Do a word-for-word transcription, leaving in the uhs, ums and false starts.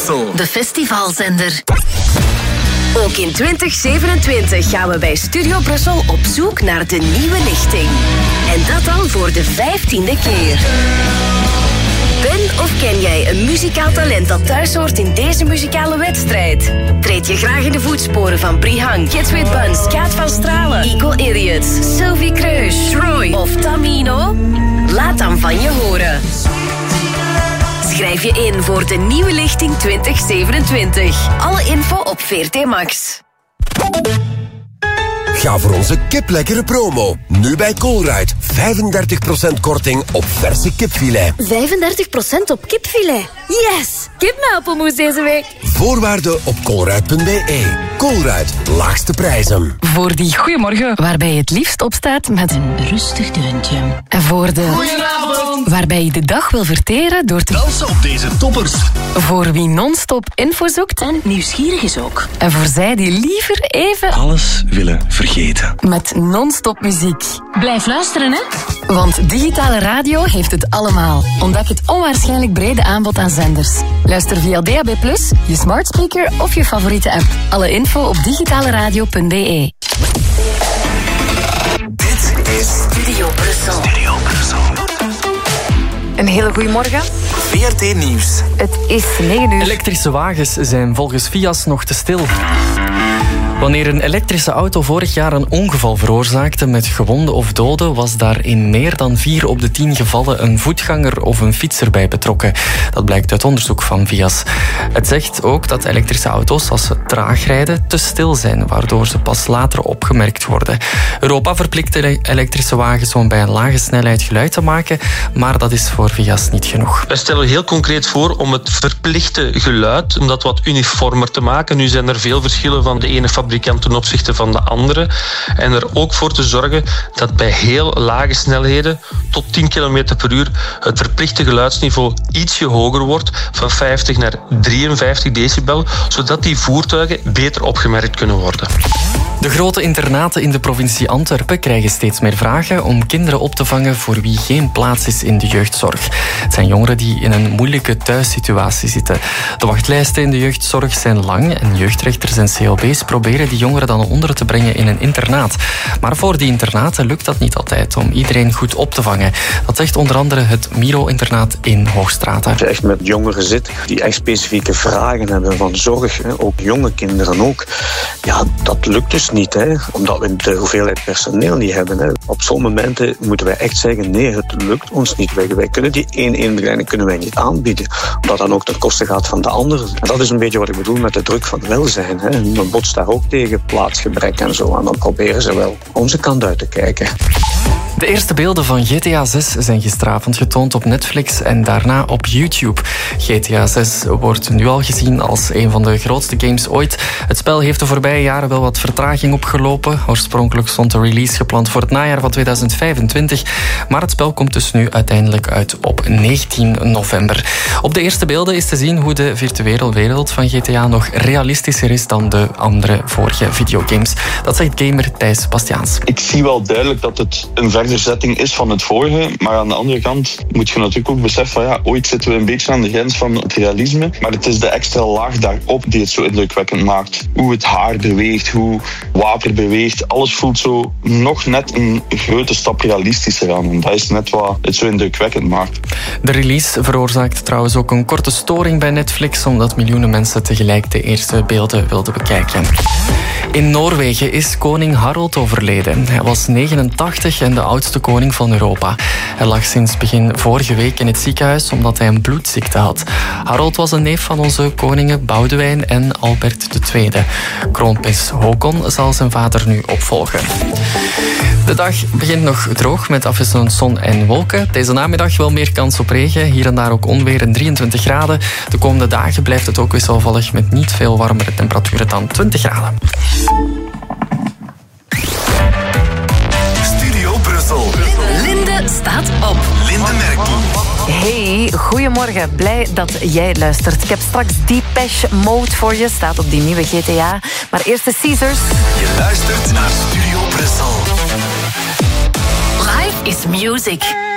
De festivalzender. Ook in twintig zevenentwintig gaan we bij Studio Brussel op zoek naar de nieuwe lichting. En dat dan voor de vijftiende keer. Ben of ken jij een muzikaal talent dat thuis hoort in deze muzikale wedstrijd? Treed je graag in de voetsporen van Brihang, Kids with Buns, Kaat van Stralen, Equal Idiots, Sylvie Kreus, Troy of Tamino? Laat dan van je horen. Schrijf je in voor de nieuwe lichting twintig zevenentwintig. Alle info op V R T Max. Ga voor onze kiplekkere promo. Nu bij Colruyt. vijfendertig procent korting op verse kipfilet. vijfendertig procent op kipfilet. Yes! Kipnappelmoes deze week. Voorwaarden op colruyt punt b e. Colruyt. Laagste prijzen. Voor die goeiemorgen waarbij je het liefst opstaat met een rustig deuntje. En voor de... Goedenavond. Waarbij je de dag wil verteren door te... dansen op deze toppers. Voor wie non-stop info zoekt. En nieuwsgierig is ook. En voor zij die liever even... alles willen vergeten. Met non-stop muziek. Blijf luisteren, hè? Want digitale radio heeft het allemaal. Ontdek het onwaarschijnlijk brede aanbod aan zenders. Luister via D A B plus, je smart speaker of je favoriete app. Alle info op digitaleradio punt b e. Dit is Studio Brussel. Studio Brussel. Een hele goede morgen. V R T Nieuws. Het is negen uur. Elektrische wagens zijn volgens Fias nog te stil. Wanneer een elektrische auto vorig jaar een ongeval veroorzaakte met gewonden of doden, was daar in meer dan vier op de tien gevallen een voetganger of een fietser bij betrokken. Dat blijkt uit onderzoek van Fias. Het zegt ook dat elektrische auto's, als ze traag rijden, te stil zijn, waardoor ze pas later opgemerkt worden. Europa verplicht de elektrische wagens om bij een lage snelheid geluid te maken, maar dat is voor Fias niet genoeg. Wij stellen heel concreet voor om het verplichte geluid, om dat wat uniformer te maken. Nu zijn er veel verschillen van de ene fabrikant ten opzichte van de andere. En er ook voor te zorgen dat bij heel lage snelheden, tot tien kilometer per uur, het verplichte geluidsniveau ietsje hoger wordt, van vijftig naar drieënvijftig decibel, zodat die voertuigen beter opgemerkt kunnen worden. De grote internaten in de provincie Antwerpen krijgen steeds meer vragen om kinderen op te vangen voor wie geen plaats is in de jeugdzorg. Het zijn jongeren die in een moeilijke thuissituatie zitten. De wachtlijsten in de jeugdzorg zijn lang en jeugdrechters en C O B's proberen die jongeren dan onder te brengen in een internaat. Maar voor die internaten lukt dat niet altijd om iedereen goed op te vangen. Dat zegt onder andere het Miro-internaat in Hoogstraten. Als je echt met jongeren zit die echt specifieke vragen hebben van zorg, ook jonge kinderen ook, ja, dat lukt dus niet, hè, omdat we de hoeveelheid personeel niet hebben. Hè. Op zo'n momenten moeten wij echt zeggen, nee, het lukt ons niet. Wij, wij kunnen die één-één begeleiding kunnen wij niet aanbieden, omdat dan ook ten koste gaat van de anderen. En dat is een beetje wat ik bedoel met de druk van welzijn. Hè. Men botst daar ook tegen, plaatsgebrek en zo. En dan proberen ze wel onze kant uit te kijken. De eerste beelden van G T A zes zijn gisteravond getoond op Netflix en daarna op YouTube. G T A zes wordt nu al gezien als een van de grootste games ooit. Het spel heeft de voorbije jaren wel wat vertraging opgelopen. Oorspronkelijk stond de release gepland voor het najaar van tweeduizend vijfentwintig. Maar het spel komt dus nu uiteindelijk uit op negentien november. Op de eerste beelden is te zien hoe de virtuele wereld van G T A nog realistischer is dan de andere vorige videogames. Dat zegt gamer Thijs Bastiaans. Ik zie wel duidelijk dat het een verderzetting is van het vorige, maar aan de andere kant moet je natuurlijk ook beseffen van ja, ooit zitten we een beetje aan de grens van het realisme, maar het is de extra laag daarop die het zo indrukwekkend maakt. Hoe het haar beweegt, hoe water beweegt, alles voelt zo nog net een grote stap realistischer aan en dat is net wat het zo indrukwekkend maakt. De release veroorzaakte trouwens ook een korte storing bij Netflix, omdat miljoenen mensen tegelijk de eerste beelden wilden bekijken. In Noorwegen is koning Harald overleden. Hij was negenentachtig en de oudste koning van Europa. Hij lag sinds begin vorige week in het ziekenhuis omdat hij een bloedziekte had. Harald was een neef van onze koningen Boudewijn en Albert de Tweede. Kroonprins Håkon zal zijn vader nu opvolgen. De dag begint nog droog met afwisselend zon en wolken. Deze namiddag wel meer kans op regen. Hier en daar ook onweer en drieëntwintig graden. De komende dagen blijft het ook wisselvallig met niet veel warmere temperaturen dan twintig graden. Studio Brussel. Linde staat op. Linde Merkie. Hey, goedemorgen. Blij dat jij luistert. Ik heb straks Depeche Mode voor je. Staat op die nieuwe G T A. Maar eerst de Caesars. Je luistert naar Studio Brussel. Life is music.